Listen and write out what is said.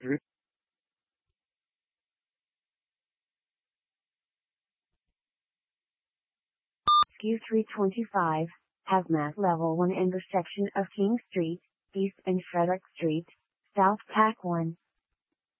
SKU-325, Hazmat Level 1 intersection of King Street, East and Frederick Street, South TAC 1.